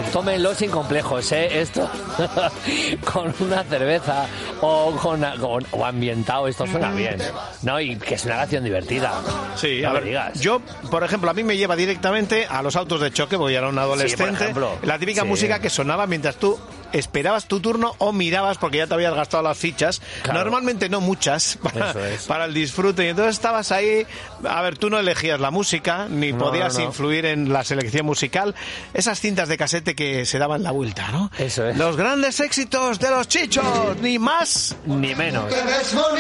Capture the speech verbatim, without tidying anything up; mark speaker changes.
Speaker 1: tómenlo sin complejos, ¿eh? Esto con una cerveza o con, con o ambientado, esto suena bien, ¿no? Y que es una canción divertida.
Speaker 2: Sí,
Speaker 1: no
Speaker 2: a
Speaker 1: me
Speaker 2: ver,
Speaker 1: digas.
Speaker 2: yo, por ejemplo, a mí me lleva directamente a los autos de choque, porque yo era un adolescente.
Speaker 1: Sí, por ejemplo.
Speaker 2: La típica
Speaker 1: Sí.
Speaker 2: música que sonaba mientras tú esperabas tu turno o mirabas porque ya te habías gastado las fichas.
Speaker 1: Claro.
Speaker 2: Normalmente no muchas para,
Speaker 1: Eso es.
Speaker 2: para el disfrute. Y entonces estabas ahí, a ver, tú no elegías la música, ni
Speaker 1: No,
Speaker 2: podías
Speaker 1: no, no.
Speaker 2: influir en la selección musical. Esas cintas de casete que se daban la vuelta, ¿no?
Speaker 1: Eso es.
Speaker 2: Los grandes éxitos de los Chichos, ni más
Speaker 1: Ni menos.